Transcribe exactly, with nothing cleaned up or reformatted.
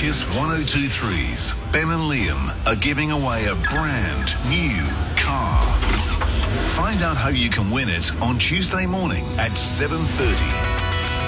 Kiss one oh two three's Ben and Liam are giving away a brand new car. Find out how you can win it on Tuesday morning at seven thirty.